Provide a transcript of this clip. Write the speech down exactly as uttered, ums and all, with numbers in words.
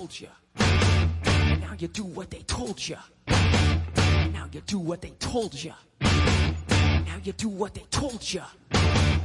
told you. And now you do what they told you. And now you do what they told you. Now you do what they told you.